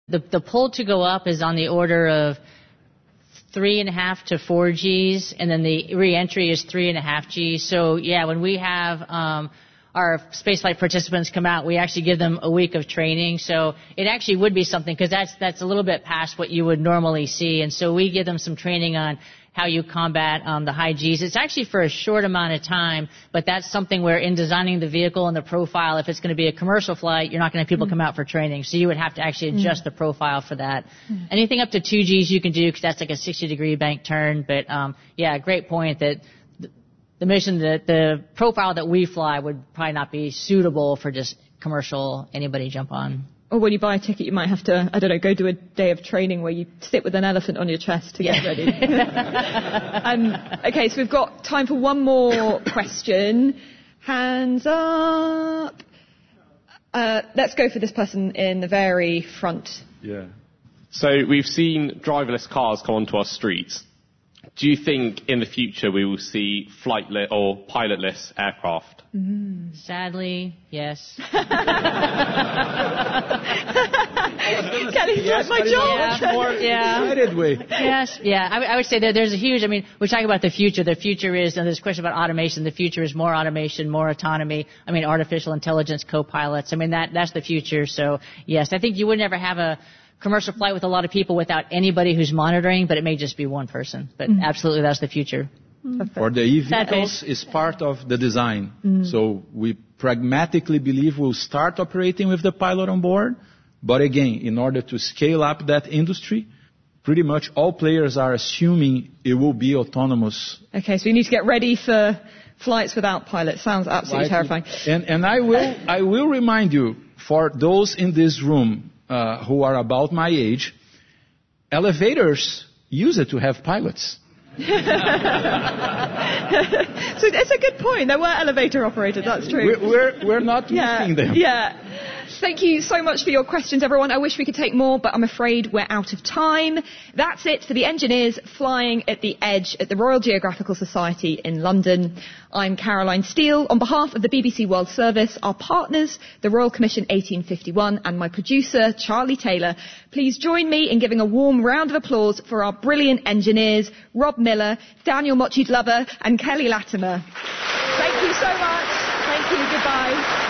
the pull to go up is on the order of 3.5 to 4 Gs, and then the re-entry is 3.5 Gs. So yeah, when we have our spaceflight participants come out, we actually give them a week of training. So it actually would be something, because that's a little bit past what you would normally see, and so we give them some training on how you combat the high Gs. It's actually for a short amount of time, but that's something where in designing the vehicle and the profile, if it's going to be a commercial flight, you're not going to have people come out for training. So you would have to actually adjust the profile for that. Anything up to 2 Gs you can do, because that's like a 60-degree bank turn. But yeah, great point that the mission, the profile that we fly would probably not be suitable for just commercial anybody jump on. Or when you buy a ticket, you might have to, I don't know, go do a day of training where you sit with an elephant on your chest to get ready. Okay, so we've got time for one more question. Hands up. Let's go for this person in the very front. Yeah. So we've seen driverless cars come onto our streets. Do you think in the future we will see flightless or pilotless aircraft? Sadly, yes. Kelly, yes, my job. Excited way. Yes, yeah. I would say that there's a huge, we're talking about the future. The future is, and there's a question about automation. The future is more automation, more autonomy. Artificial intelligence, co-pilots. That's the future. So, yes, I think you would never have a commercial flight with a lot of people without anybody who's monitoring, but it may just be one person. But absolutely, that's the future. For the e-vehicles is part of the design. So we pragmatically believe we'll start operating with the pilot on board. But again, in order to scale up that industry, pretty much all players are assuming it will be autonomous. Okay, so we need to get ready for flights without pilots. Sounds absolutely terrifying. And I will remind you, for those in this room who are about my age, elevators use it to have pilots. So it's a good point. There were elevator operators, that's true. We're not missing them. Yeah. Thank you so much for your questions, everyone. I wish we could take more, but I'm afraid we're out of time. That's it for the engineers flying at the edge at the Royal Geographical Society in London. I'm Caroline Steele. On behalf of the BBC World Service, our partners, the Royal Commission 1851, and my producer, Charlie Taylor, please join me in giving a warm round of applause for our brilliant engineers, Rob Miller, Daniel Mochi-Glover, and Kelly Latimer. Thank you so much. Thank you. Goodbye.